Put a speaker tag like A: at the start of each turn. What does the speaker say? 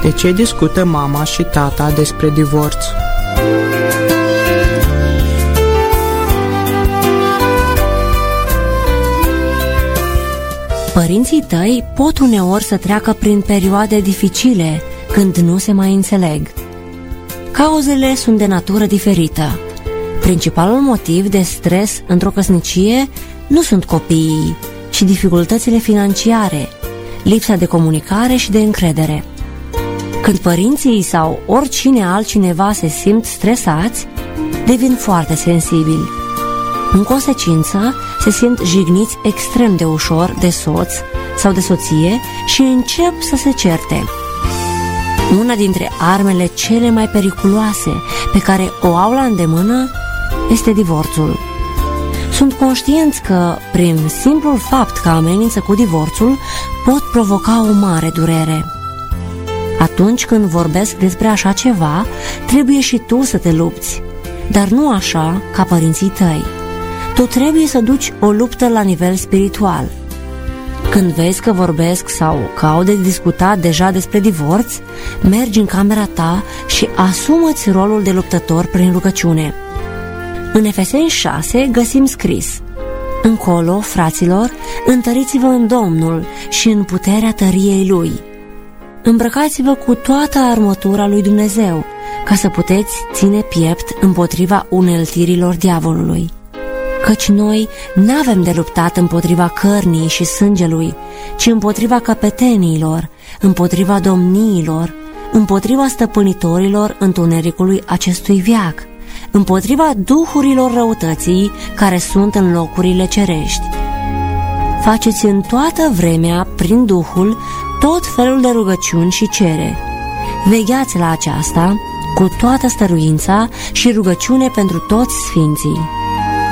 A: De ce discută mama și tata despre divorț?
B: Părinții tăi pot uneori să treacă prin perioade dificile când nu se mai înțeleg. Cauzele sunt de natură diferită. Principalul motiv de stres într-o căsnicie nu sunt copiii, ci dificultățile financiare, lipsa de comunicare și de încredere. Când părinții sau oricine altcineva se simt stresați, devin foarte sensibili. În consecință, se simt jigniți extrem de ușor de soț sau de soție și încep să se certe. Una dintre armele cele mai periculoase pe care o au la îndemână este divorțul. Sunt conștienți că, prin simplul fapt că amenință cu divorțul, pot provoca o mare durere. Atunci când vorbesc despre așa ceva, trebuie și tu să te lupți, dar nu așa ca părinții tăi. Tu trebuie să duci o luptă la nivel spiritual. Când vezi că vorbesc sau că au de discutat deja despre divorț, mergi în camera ta și asumă-ți rolul de luptător prin rugăciune. În Efeseni 6 găsim scris: încolo, fraților, întăriți-vă în Domnul și în puterea tăriei Lui. Îmbrăcați-vă cu toată armătura lui Dumnezeu, ca să puteți ține piept împotriva uneltirilor diavolului. Căci noi n-avem de luptat împotriva cărnii și sângelui, ci împotriva căpeteniilor, împotriva domniilor, împotriva stăpânitorilor întunericului acestui veac, împotriva duhurilor răutății care sunt în locurile cerești. Faceți în toată vremea, prin Duhul, tot felul de rugăciuni și cereri. Vegheați la aceasta cu toată stăruința și rugăciune pentru toți sfinții.